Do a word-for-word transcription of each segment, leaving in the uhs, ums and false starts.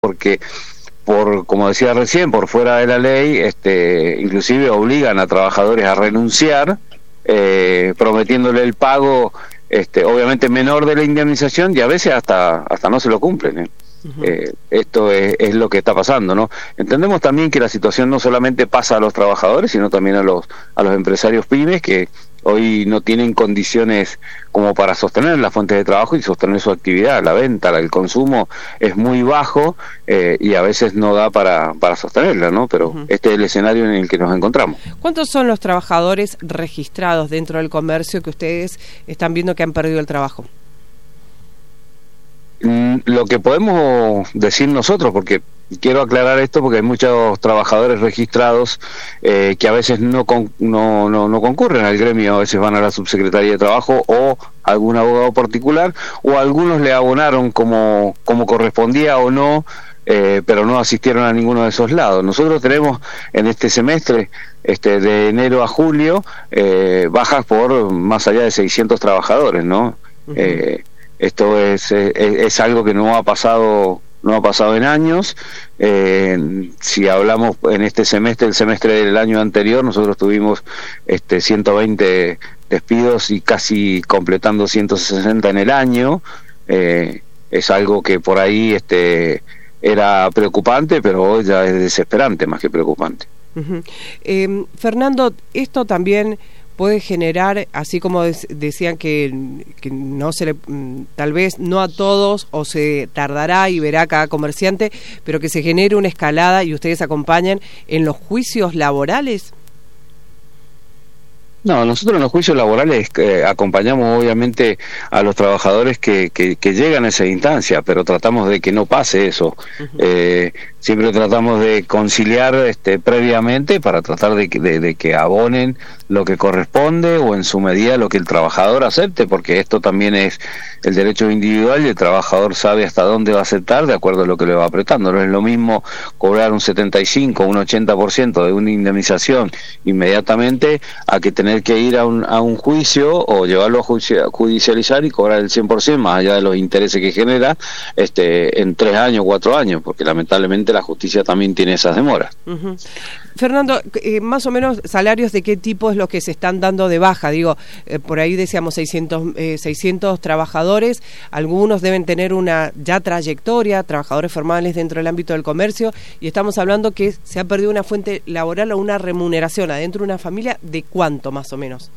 porque por, como decía recién, por fuera de la ley, este, inclusive obligan a trabajadores a renunciar, eh, prometiéndole el pago, este, obviamente menor de la indemnización, y a veces hasta hasta no se lo cumplen, ¿eh? Uh-huh. Eh, esto es, es lo que está pasando, ¿no? Entendemos también que la situación no solamente pasa a los trabajadores, sino también a los a los empresarios pymes, que hoy no tienen condiciones como para sostener las fuentes de trabajo y sostener su actividad. La venta, el consumo es muy bajo, eh, y a veces no da para, para sostenerla, ¿no? Pero uh-huh. este es el escenario en el que nos encontramos. ¿Cuántos son los trabajadores registrados dentro del comercio que ustedes están viendo que han perdido el trabajo? Lo que podemos decir nosotros, porque quiero aclarar esto porque hay muchos trabajadores registrados eh, que a veces no, con, no, no, no concurren al gremio, a veces van a la subsecretaría de trabajo o algún abogado particular, o algunos le abonaron como, como correspondía o no, eh, pero no asistieron a ninguno de esos lados. Nosotros tenemos en este semestre, este de enero a julio, eh, bajas por más allá de seiscientos trabajadores, ¿no? Uh-huh. eh, Esto es, es es algo que no ha pasado no ha pasado en años. Eh, si hablamos en este semestre, el semestre del año anterior, nosotros tuvimos este ciento veinte despidos y casi completando ciento sesenta en el año. Eh, es algo que por ahí este era preocupante, pero hoy ya es desesperante más que preocupante. Uh-huh. Eh, Fernando, esto también puede generar, así como de, decían que, que no se le, tal vez no a todos, o se tardará y verá cada comerciante, pero que se genere una escalada y ustedes acompañan en los juicios laborales. No, nosotros en los juicios laborales eh, acompañamos obviamente a los trabajadores que, que, que llegan a esa instancia, pero tratamos de que no pase eso. Uh-huh. Eh, siempre tratamos de conciliar este, previamente para tratar de, de, de que abonen lo que corresponde o en su medida lo que el trabajador acepte, porque esto también es el derecho individual y el trabajador sabe hasta dónde va a aceptar de acuerdo a lo que le va apretando. No es lo mismo cobrar un setenta y cinco o un ochenta por ciento de una indemnización inmediatamente a que tener que ir a un, a un juicio o llevarlo a judicializar y cobrar el cien por ciento más allá de los intereses que genera este en tres años, cuatro años, porque lamentablemente la justicia también tiene esas demoras. Uh-huh. Fernando, eh, más o menos salarios de qué tipo es lo que se están dando de baja. Digo, eh, por ahí decíamos seiscientos, eh, seiscientos trabajadores, algunos deben tener una ya trayectoria, trabajadores formales dentro del ámbito del comercio, y estamos hablando que se ha perdido una fuente laboral o una remuneración adentro de una familia. ¿De cuánto más o menos?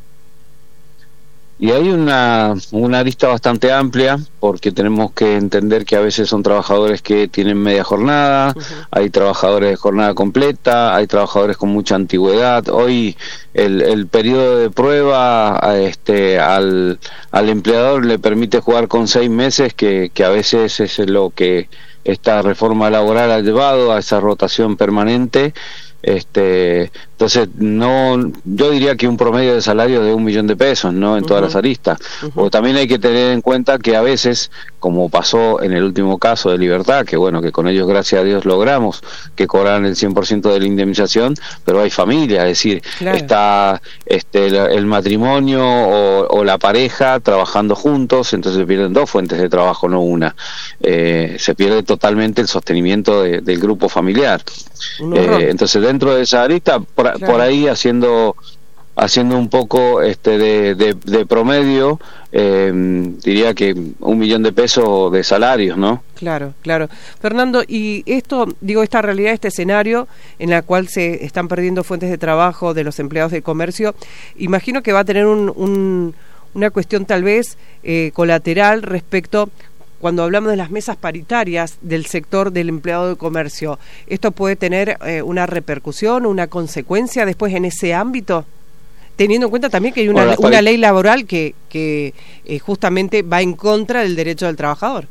Y hay una, una lista bastante amplia, porque tenemos que entender que a veces son trabajadores que tienen media jornada, uh-huh. hay trabajadores de jornada completa, hay trabajadores con mucha antigüedad. Hoy el, el periodo de prueba a este, al, al empleador le permite jugar con seis meses, que, que a veces es lo que esta reforma laboral ha llevado a esa rotación permanente. Este, entonces no, yo diría que un promedio de salario de un millón de pesos, ¿no? En uh-huh. todas las aristas. Uh-huh. O también hay que tener en cuenta que a veces, como pasó en el último caso de Libertad, que bueno, que con ellos gracias a Dios logramos que cobraran el cien por ciento de la indemnización, pero hay familia, es decir, claro. está este el, el matrimonio o, o la pareja trabajando juntos, entonces se pierden dos fuentes de trabajo, no una. Eh, se pierde totalmente el sostenimiento de, del grupo familiar. Eh, entonces dentro de esa arista por, claro. por ahí haciendo haciendo un poco este de, de, de promedio, eh, diría que un millón de pesos de salarios, ¿no? Claro, claro. Fernando, y esto, digo, esta realidad, este escenario en la cual se están perdiendo fuentes de trabajo de los empleados del comercio, imagino que va a tener un, un, una cuestión tal vez eh, colateral respecto. Cuando hablamos de las mesas paritarias del sector del empleado de comercio, ¿esto puede tener eh, una repercusión, una consecuencia después en ese ámbito? Teniendo en cuenta también que hay una, una ley laboral que, que eh, justamente va en contra del derecho del trabajador.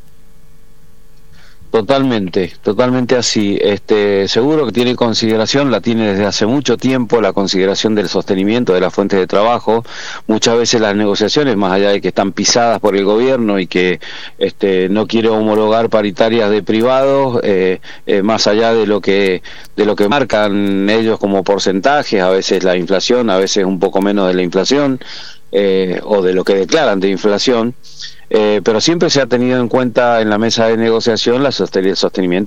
Totalmente, totalmente así. Este, seguro que tiene consideración, la tiene desde hace mucho tiempo, la consideración del sostenimiento de las fuentes de trabajo. Muchas veces las negociaciones, más allá de que están pisadas por el gobierno y que este, no quiere homologar paritarias de privados, eh, eh, más allá de lo que de lo que marcan ellos como porcentajes, a veces la inflación, a veces un poco menos de la inflación, eh, o de lo que declaran de inflación. Eh, pero siempre se ha tenido en cuenta en la mesa de negociación la sostenimiento